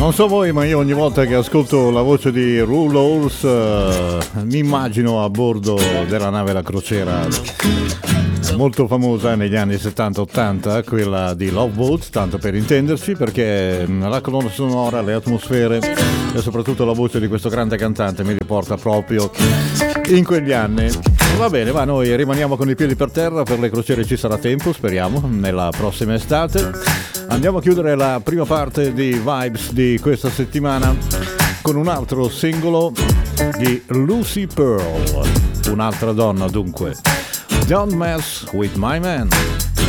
Non so voi, ma io ogni volta che ascolto la voce di Rule Halls mi immagino a bordo della nave La Crociera, molto famosa negli anni 70-80, quella di Love Boat, tanto per intenderci, perché la colonna sonora, le atmosfere e soprattutto la voce di questo grande cantante mi riporta proprio in quegli anni. Va bene, ma noi rimaniamo con i piedi per terra, per le crociere ci sarà tempo, speriamo, nella prossima estate. Andiamo a chiudere la prima parte di Vibes di questa settimana con un altro singolo di Lucy Pearl, un'altra donna dunque. Don't Mess With My Man.